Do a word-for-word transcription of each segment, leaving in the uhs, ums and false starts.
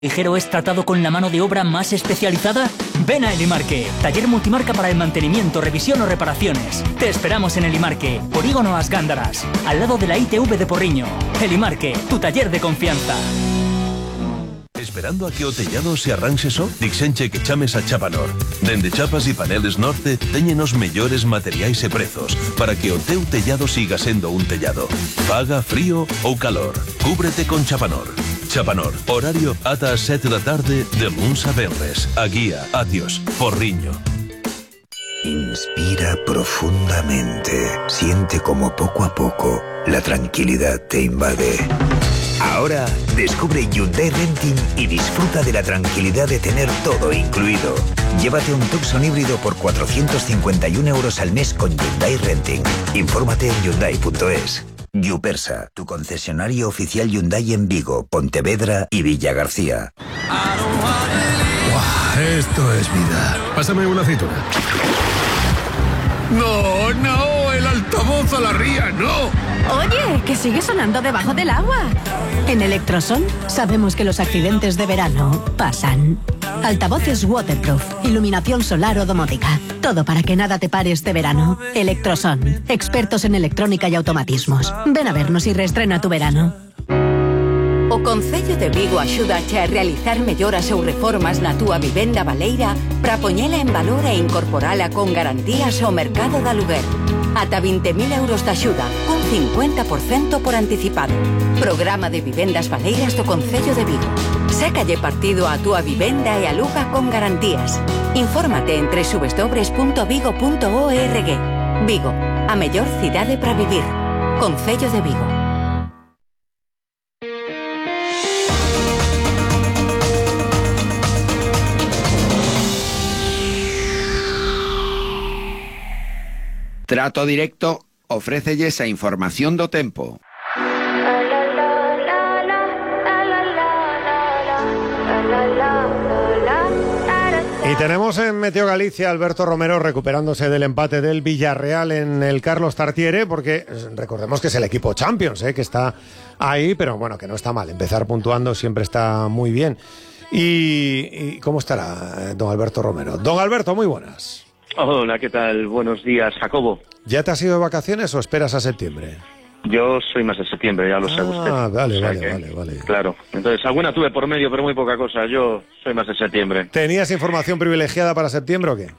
¿Ligero es tratado con la mano de obra más especializada? Ven a Elimarque, taller multimarca para el mantenimiento, revisión o reparaciones. Te esperamos en Elimarque, Polígono As Gándaras, al lado de la I T V de Porriño. Elimarque, tu taller de confianza. Esperando a que o tellado se arranxe só? Dixenche que chames a Chapanor. Dende Chapas e Paneles Norte teñen os mellores materiais e prezos para que o teu tellado siga sendo un tellado. Faga frío ou calor. Cúbrete con Chapanor. Chapanor, horario ata as sete da tarde de luns a venres. A guía, adiós, Porriño. Inspira profundamente. Siente como poco a poco la tranquilidad te invade. Ahora descubre Hyundai Renting y disfruta de la tranquilidad de tener todo incluido. Llévate un Tucson híbrido por cuatrocientos cincuenta y un euros al mes con Hyundai Renting. Infórmate en hyundai punto es. Yupersa, tu concesionario oficial Hyundai en Vigo, Pontevedra y Villa García. Wow, esto es vida. Pásame una aceituna. No, no, el altavoz a la ría, no. Oye, que sigue sonando debajo del agua. En Electroson sabemos que los accidentes de verano pasan. Altavoces waterproof, iluminación solar o domótica. Todo para que nada te pare este verano. Electroson, expertos en electrónica y automatismos. Ven a vernos y reestrena tu verano. O Concello de Vigo axúdache a realizar melloras ou reformas na túa vivenda baleira para poñela en valor e incorporala con garantías ao mercado de aluguer. Ata vinte mil euros de axuda, cun cincuenta por cento por anticipado. Programa de vivendas baleiras do Concello de Vigo. Sécalle partido á túa vivenda e aluga con garantías. Infórmate en doble u doble u doble u punto vigo punto org. Vigo, a mellor cidade para vivir. Concello de Vigo. Trato Directo ofrécelles a información do tempo. Y tenemos en Meteo Galicia a Alberto Romero recuperándose del empate del Villarreal en el Carlos Tartiere, porque recordemos que es el equipo Champions, ¿eh? Que está ahí, pero bueno, que no está mal. Empezar puntuando siempre está muy bien. ¿Y, y cómo estará don Alberto Romero? Don Alberto, muy buenas. Hola, ¿qué tal? Buenos días, Jacobo. ¿Ya te has ido de vacaciones o esperas a septiembre? Yo soy más de septiembre, ya lo sabe usted. Ah, vale, o sea vale, que, vale, vale. Claro, entonces alguna tuve por medio, pero muy poca cosa. Yo soy más de septiembre. ¿Tenías información privilegiada para septiembre o qué?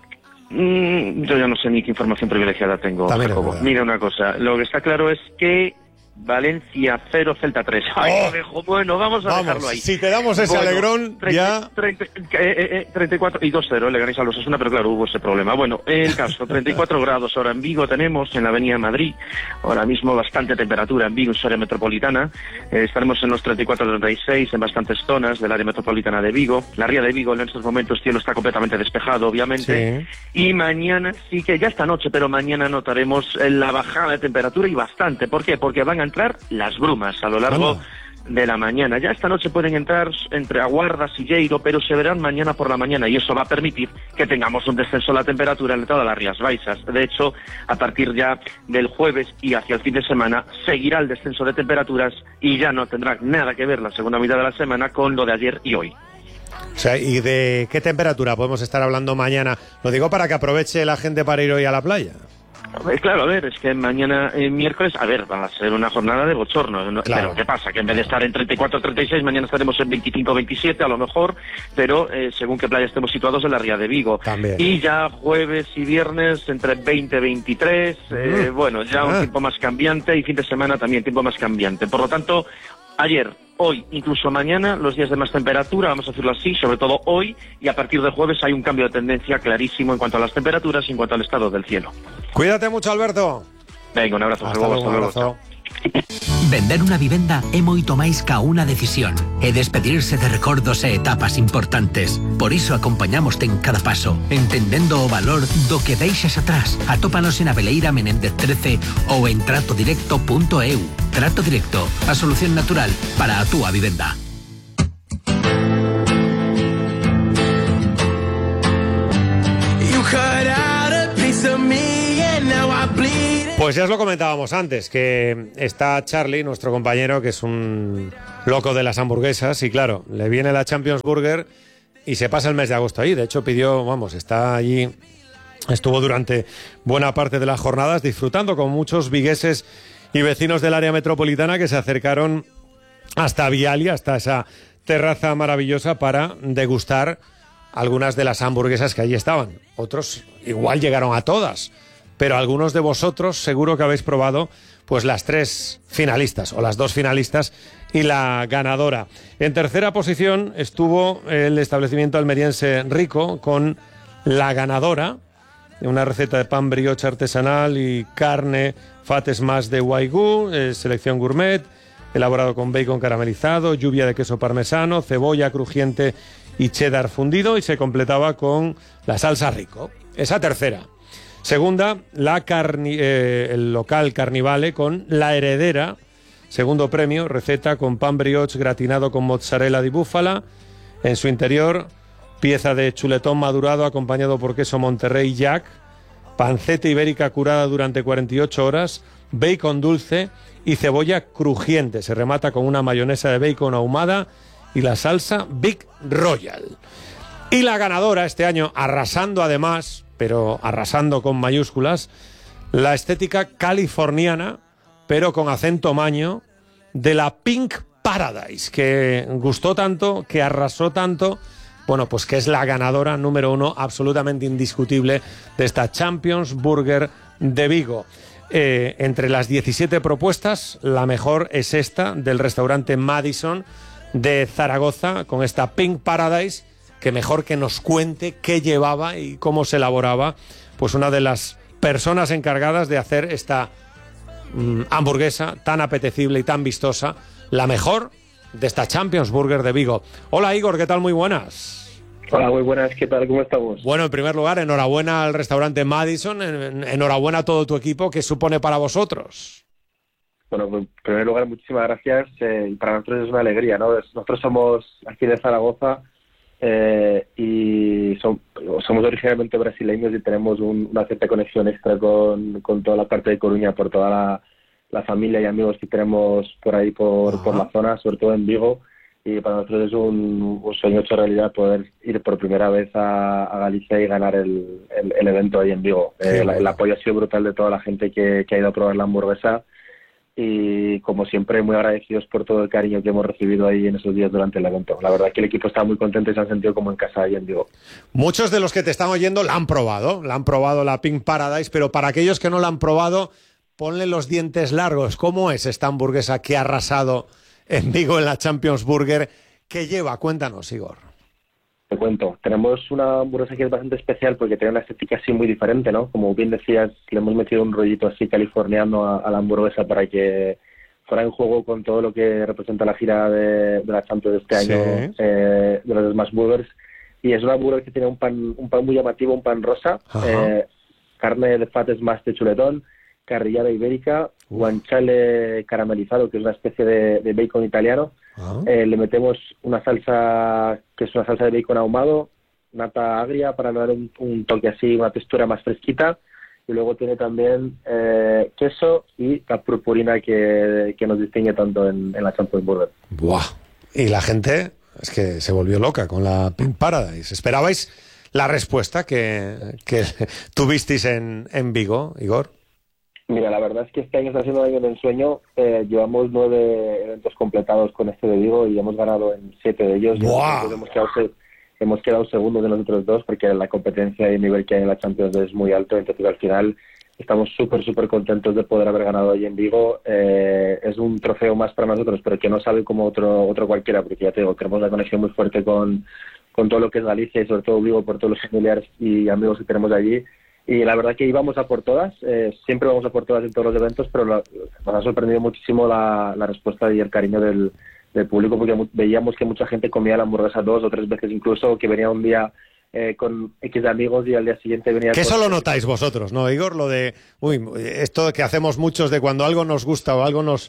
Mm, yo ya no sé ni qué información privilegiada tengo, También Jacobo. Mira una cosa, lo que está claro es que Valencia cero, Celta tres. Ay, oh, lo dejo. Bueno, vamos a vamos, dejarlo ahí. Si te damos ese bueno, alegrón, treinta, ya... treinta, eh, eh, treinta y cuatro y dos cero, le ganéis a los Osasuna, pero claro, hubo ese problema. Bueno, el caso, treinta y cuatro grados ahora en Vigo tenemos, en la avenida Madrid. Ahora mismo bastante temperatura en Vigo, en su área metropolitana. Eh, estaremos en los treinta y cuatro, treinta y seis en bastantes zonas del área metropolitana de Vigo. La ría de Vigo en estos momentos, cielo está completamente despejado, obviamente. Sí. Y mañana, sí que ya esta noche, pero mañana notaremos la bajada de temperatura y bastante. ¿Por qué? Porque van a entrar las brumas a lo largo de la mañana. Ya esta noche pueden entrar entre Aguarda, Silleiro, pero se verán mañana por la mañana y eso va a permitir que tengamos un descenso de la temperatura en todas las Rías Baixas. De hecho, a partir ya del jueves y hacia el fin de semana seguirá el descenso de temperaturas y ya no tendrá nada que ver la segunda mitad de la semana con lo de ayer y hoy. O sea, ¿y de qué temperatura podemos estar hablando mañana? Lo digo para que aproveche la gente para ir hoy a la playa. Claro, a ver, es que mañana, eh, miércoles, a ver, va a ser una jornada de bochorno. ¿no? Claro. Pero ¿qué pasa? Que en vez de estar en treinta y cuatro, treinta y seis, mañana estaremos en veinticinco, veintisiete, a lo mejor, pero eh, según qué playa estemos situados en la Ría de Vigo. También. Y ya jueves y viernes entre veinte, veintitrés, eh, mm. bueno, ya un ah. tiempo más cambiante y fin de semana también tiempo más cambiante. Por lo tanto, ayer, hoy, incluso mañana, los días de más temperatura, vamos a decirlo así, sobre todo hoy, y a partir de jueves hay un cambio de tendencia clarísimo en cuanto a las temperaturas y en cuanto al estado del cielo. Cuídate mucho, Alberto. Venga, un abrazo. Hasta luego, hasta luego. Abrazo. Vender unha vivenda é moito máis ca unha decisión. É despedirse de recordos e etapas importantes. Por iso acompañamoste en cada paso, entendendo o valor do que deixas atrás. Atópanos en Aveleira Menéndez trece ou en trato directo punto e u. Trato Directo, a solución natural para a túa vivenda. Pues ya os lo comentábamos antes, que está Charlie, nuestro compañero, que es un loco de las hamburguesas y claro, le viene la Champions Burger y se pasa el mes de agosto ahí. De hecho pidió, vamos, está allí, estuvo durante buena parte de las jornadas disfrutando con muchos vigueses y vecinos del área metropolitana que se acercaron hasta Vialia, hasta esa terraza maravillosa para degustar algunas de las hamburguesas que allí estaban. Otros igual llegaron a todas, pero algunos de vosotros seguro que habéis probado pues las tres finalistas o las dos finalistas y la ganadora. En tercera posición estuvo el establecimiento almeriense Rico con la ganadora, una receta de pan brioche artesanal y carne fates más de Wagyu, eh, selección gourmet, elaborado con bacon caramelizado, lluvia de queso parmesano, cebolla crujiente y cheddar fundido, y se completaba con la salsa Rico. Esa tercera. Segunda, la carni, eh, el local Carnivale con La Heredera, segundo premio, receta con pan brioche gratinado con mozzarella di búfala, en su interior pieza de chuletón madurado acompañado por queso Monterrey Jack, panceta ibérica curada durante cuarenta y ocho horas, bacon dulce y cebolla crujiente. Se remata con una mayonesa de bacon ahumada y la salsa Big Royal. Y la ganadora este año, arrasando además, pero arrasando con mayúsculas, la estética californiana, pero con acento maño, de la Pink Paradise, que gustó tanto, que arrasó tanto, bueno, pues que es la ganadora número uno absolutamente indiscutible de esta Champions Burger de Vigo. Eh, entre las diecisiete propuestas, la mejor es esta, del restaurante Madison de Zaragoza, con esta Pink Paradise, que mejor que nos cuente qué llevaba y cómo se elaboraba, pues una de las personas encargadas de hacer esta mmm, hamburguesa tan apetecible y tan vistosa, la mejor de esta Champions Burger de Vigo. Hola Igor, ¿qué tal? Muy buenas. Hola, muy buenas, ¿qué tal? ¿Cómo estamos? Bueno, en primer lugar, enhorabuena al restaurante Madison, en, enhorabuena a todo tu equipo, ¿qué supone para vosotros? Bueno, en primer lugar, muchísimas gracias, eh, y para nosotros es una alegría, ¿no? Nosotros somos aquí de Zaragoza, Eh, y son, somos originalmente brasileños y tenemos un, una cierta conexión extra con, con toda la parte de Coruña, por toda la, la familia y amigos que tenemos por ahí, por, por la zona, sobre todo en Vigo, y para nosotros es un, un sueño hecho realidad poder ir por primera vez a, a Galicia y ganar el, el, el evento ahí en Vigo. Eh, la, el apoyo ha sido brutal de toda la gente que, que ha ido a probar la hamburguesa, y como siempre muy agradecidos por todo el cariño que hemos recibido ahí en esos días durante el evento. La verdad que el equipo está muy contento y se han sentido como en casa ahí en Vigo. Muchos de los que te están oyendo la han probado, la han probado la Pink Paradise, pero para aquellos que no la han probado, ponle los dientes largos. ¿Cómo es esta hamburguesa que ha arrasado en Vigo en la Champions Burger? ¿Qué lleva? Cuéntanos, Igor. Te cuento, tenemos una hamburguesa que es bastante especial porque tiene una estética así muy diferente, ¿no? Como bien decías, le hemos metido un rollito así californiano a, a la hamburguesa para que fuera en juego con todo lo que representa la gira de, de la Champions de este año, sí. eh, de los Smash Burgers. Y es una burger que tiene un pan, un pan muy llamativo, un pan rosa, eh, carne de fates más de chuletón, carrillada ibérica, uh. guanciale caramelizado, que es una especie de, de bacon italiano. Uh-huh. Eh, le metemos una salsa que es una salsa de bacon ahumado, nata agria para dar un, un toque así, una textura más fresquita, y luego tiene también eh, queso y la purpurina que, que nos distingue tanto en, en la Champions Burger. ¡Buah! Y la gente es que se volvió loca con la Pink Paradise. ¿Esperabais la respuesta que, que tuvisteis en, en Vigo, Igor? Mira, la verdad es que este año está siendo un año de ensueño. Eh, llevamos nueve eventos completados con este de Vigo y hemos ganado en siete de ellos. ¡Wow! Y hemos quedado, hemos quedado segundos de los otros dos porque la competencia y el nivel que hay en la Champions es muy alto. Entonces, al final, estamos súper, súper contentos de poder haber ganado hoy en Vigo. Eh, es un trofeo más para nosotros, pero que no sabe como otro otro cualquiera, porque ya te digo, tenemos una conexión muy fuerte con, con todo lo que es Galicia y sobre todo Vigo por todos los familiares y amigos que tenemos allí. Y la verdad que íbamos a por todas, eh, siempre vamos a por todas en todos los eventos, pero la, nos ha sorprendido muchísimo la, la respuesta y el cariño del, del público, porque mu- veíamos que mucha gente comía la hamburguesa dos o tres veces incluso, que venía un día eh, con X de amigos y al día siguiente venía... Que con... eso lo notáis vosotros, ¿no, Igor? Lo de, uy, esto que hacemos muchos de cuando algo nos gusta o algo nos,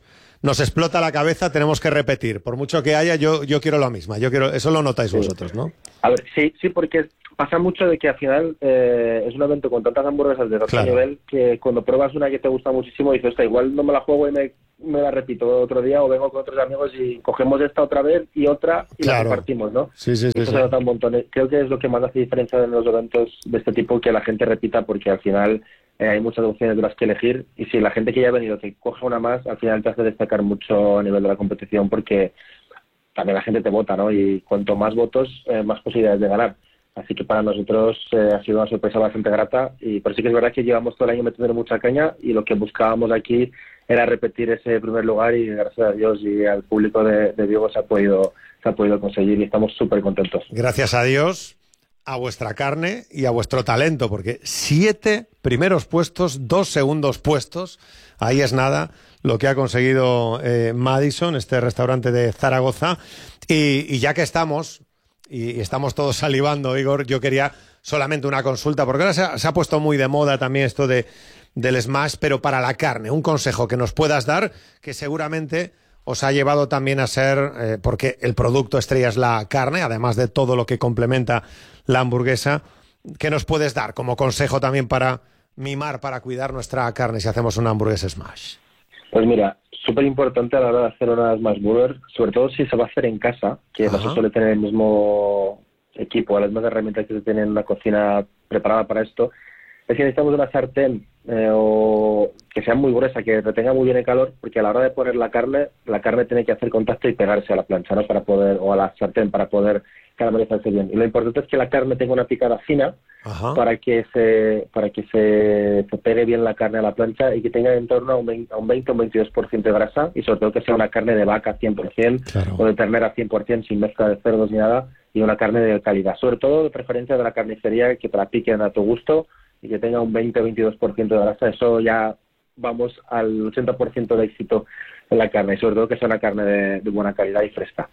nos explota la cabeza, tenemos que repetir. Por mucho que haya, yo, yo quiero la misma. Yo quiero, eso lo notáis sí. vosotros, ¿no? A ver, sí, sí, porque pasa mucho de que al final eh, es un evento con tantas hamburguesas de tanto claro. nivel que cuando pruebas una que te gusta muchísimo dices, hostia, igual no me la juego y me, me la repito otro día, o vengo con otros amigos y cogemos esta otra vez y otra y claro. la compartimos, ¿no? Sí, sí, sí. Eso sí. se nota un montón. Creo que es lo que más hace diferencia en los eventos de este tipo, que la gente repita, porque al final eh, hay muchas opciones de las que elegir, y si la gente que ya ha venido te coge una más, al final te hace destacar mucho a nivel de la competición, porque también la gente te vota, ¿no? Y cuanto más votos, eh, más posibilidades de ganar. Así que para nosotros eh, ha sido una sorpresa bastante grata, y pero sí que es verdad que llevamos todo el año metiendo mucha caña, y lo que buscábamos aquí era repetir ese primer lugar, y gracias a Dios y al público de, de Vigo se ha podido se ha podido conseguir, y estamos súper contentos. Gracias a Dios, a vuestra carne y a vuestro talento, porque siete primeros puestos, dos segundos puestos, ahí es nada lo que ha conseguido eh, Madison, este restaurante de Zaragoza. Y, y ya que estamos, y, y estamos todos salivando, Igor, yo quería solamente una consulta, porque ahora se ha, se ha puesto muy de moda también esto de, del smash, pero para la carne, un consejo que nos puedas dar, que seguramente os ha llevado también a ser, eh, porque el producto estrella es la carne, además de todo lo que complementa la hamburguesa. ¿Qué nos puedes dar como consejo también para mimar, para cuidar nuestra carne si hacemos una hamburguesa smash? Pues mira, súper importante a la hora de hacer una smash burger, sobre todo si se va a hacer en casa, que Ajá. no se suele tener el mismo equipo, las mismas herramientas que se tienen en una cocina preparada para esto, es que necesitamos una sartén eh, o que sea muy gruesa, que retenga muy bien el calor, porque a la hora de poner la carne, la carne tiene que hacer contacto y pegarse a la plancha, ¿no? Para poder, o a la sartén, para poder caramelizarse bien. Y lo importante es que la carne tenga una picada fina Ajá. para que se para que se, se pegue bien la carne a la plancha, y que tenga en torno a un veinte o un veintidós por ciento de grasa, y sobre todo que sea una carne de vaca cien por ciento claro. o de ternera cien por ciento, sin mezcla de cerdos ni nada, y una carne de calidad. Sobre todo de preferencia de la carnicería, que te la piquen a tu gusto y que tenga un veinte o veintidós por ciento de grasa. Eso ya vamos al ochenta por ciento de éxito en la carne, y sobre todo que sea una carne de, de buena calidad y fresca.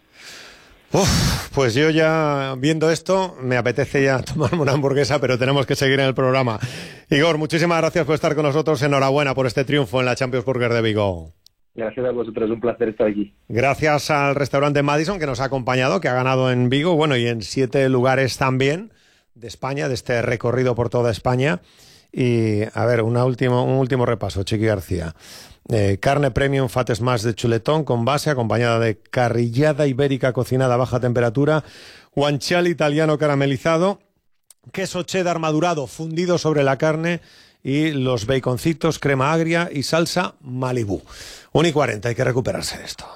Uf, pues yo ya viendo esto me apetece ya tomarme una hamburguesa, pero tenemos que seguir en el programa. Igor, muchísimas gracias por estar con nosotros, enhorabuena por este triunfo en la Champions Burger de Vigo. Gracias a vosotros, un placer estar aquí. Gracias al restaurante Madison, que nos ha acompañado, que ha ganado en Vigo, bueno, y en siete lugares también de España, de este recorrido por toda España. Y a ver, una último, un último repaso, Chiqui García. Eh, carne premium Fat Smash de chuletón con base, acompañada de carrillada ibérica cocinada a baja temperatura, guanciale italiano caramelizado, queso cheddar madurado fundido sobre la carne, y los baconcitos, crema agria y salsa Malibú. uno y cuarenta, hay que recuperarse de esto.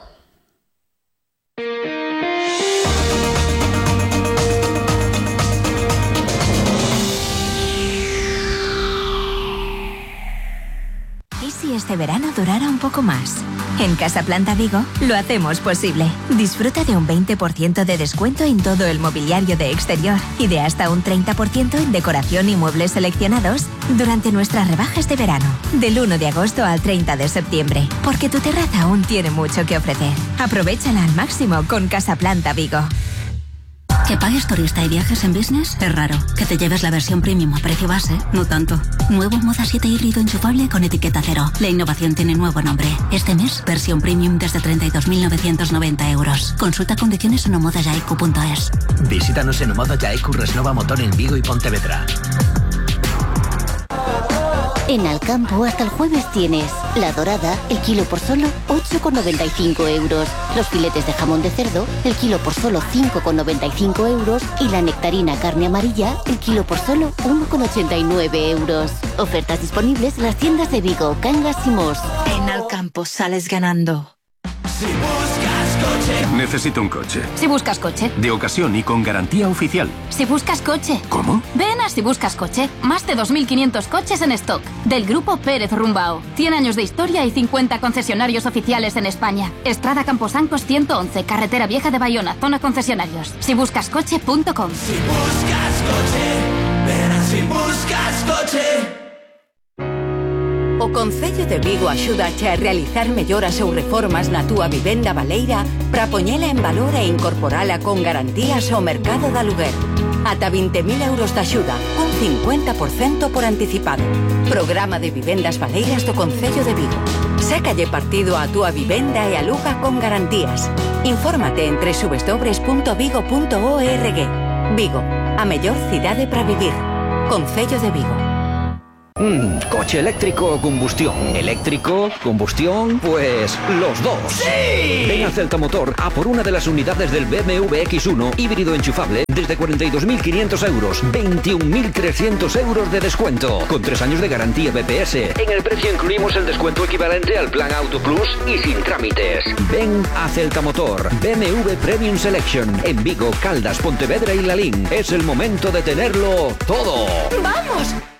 ¿Y si este verano durara un poco más? En Casaplanta Vigo lo hacemos posible. Disfruta de un veinte por ciento de descuento en todo el mobiliario de exterior y de hasta un treinta por ciento en decoración y muebles seleccionados durante nuestras rebajas de verano, del uno de agosto al treinta de septiembre, porque tu terraza aún tiene mucho que ofrecer. Aprovéchala al máximo con Casaplanta Vigo. ¿Que pagues turista y viajes en business? Es raro. Que te lleves la versión premium a precio base, no tanto. Nuevo Moda siete híbrido enchufable con etiqueta cero. La innovación tiene nuevo nombre. Este mes, versión premium desde treinta y dos mil novecientos noventa euros. Consulta condiciones en omodayaiku punto es. Visítanos en Omodayaiku Resnova Motor en Vigo y Pontevedra. En Alcampo hasta el jueves tienes la dorada, el kilo por solo ocho con noventa y cinco euros. Los filetes de jamón de cerdo, el kilo por solo cinco con noventa y cinco euros. Y la nectarina carne amarilla, el kilo por solo uno con ochenta y nueve euros. Ofertas disponibles en las tiendas de Vigo, Cangas y Mos. En Alcampo sales ganando. Si buscas coche. Necesito un coche. Si buscas coche. De ocasión y con garantía oficial. Si buscas coche. ¿Cómo? Ven a Si Buscas Coche. Más de dos mil quinientos coches en stock. Del grupo Pérez Rumbao. cien años de historia y cincuenta concesionarios oficiales en España. Estrada Camposancos ciento once, Carretera Vieja de Bayona, zona concesionarios. si buscas coche punto com. Si buscas coche, ven a Si Buscas Coche. O Concello de Vigo axúdache a realizar melloras ou reformas na túa vivenda baleira para poñela en valor e incorporala con garantías ao mercado de aluguer. ata veinte mil euros de axuda, con cincuenta por ciento por anticipado. Programa de vivendas baleiras do Concello de Vigo. Sácalle partido a túa vivenda e aluga con garantías. Infórmate en doble u doble u doble u punto vigo punto org. Vigo, a mellor cidade para vivir. Concello de Vigo. Mm, ¿coche eléctrico o combustión? ¿Eléctrico? ¿Combustión? Pues los dos. ¡Sí! Ven a Celta Motor a por una de las unidades del B M W X uno híbrido enchufable desde cuarenta y dos mil quinientos euros, veintiún mil trescientos euros de descuento, con tres años de garantía B P S. En el precio incluimos el descuento equivalente al plan Auto Plus y sin trámites. Ven a Celta Motor, B M W Premium Selection, en Vigo, Caldas, Pontevedra y Lalín. Es el momento de tenerlo todo. ¡Vamos!